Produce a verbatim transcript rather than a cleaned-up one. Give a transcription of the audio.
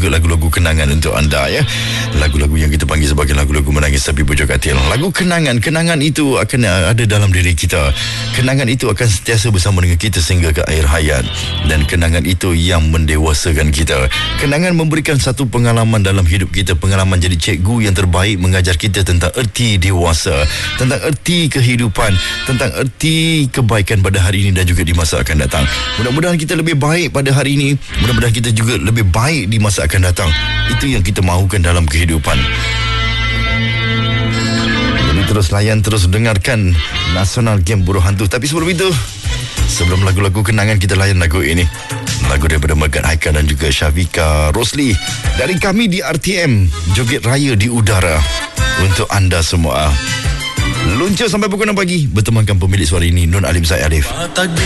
juga lagu-lagu kenangan untuk anda ya. Lagu-lagu yang kita panggil sebagai lagu-lagu menangis tapi bujur katil. Lagu kenangan, kenangan itu akan ada dalam diri kita. Kenangan itu akan sentiasa bersama dengan kita sehingga ke akhir hayat. Dan kenangan itu yang mendewasakan kita. Kenangan memberikan satu pengalaman dalam hidup kita. Pengalaman jadi cikgu yang terbaik, mengajar kita tentang erti dewasa, tentang erti kehidupan, tentang erti kebaikan pada hari ini dan juga di masa akan datang. Mudah-mudahan kita lebih baik pada hari ini. Mudah-mudahan kita juga lebih baik di masa akan datang. Itu yang kita mahukan dalam kehidupan. Jadi terus layan, terus dengarkan Nasional Game Buruh Hantu. Tapi sebelum itu, sebelum lagu-lagu kenangan, kita layan lagu ini. Lagu daripada Megat Haikal dan juga Syafika Rosli. Dari kami di R T M, Joget Raya di Udara. Untuk anda semua. Luncur sampai pukul enam pagi. Bertemankan pemilik suara ini, Nun Alim Zaid Arif.